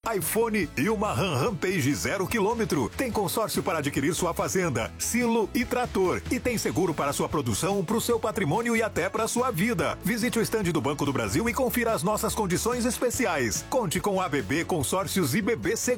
iPhone e uma Rampage 0 km. Tem consórcio para adquirir sua fazenda, silo e trator. E tem seguro para sua produção, para o seu patrimônio e até para sua vida. Visite o estande do Banco do Brasil e confira as nossas condições especiais. Conte com ABB Consórcios e BB Seguros.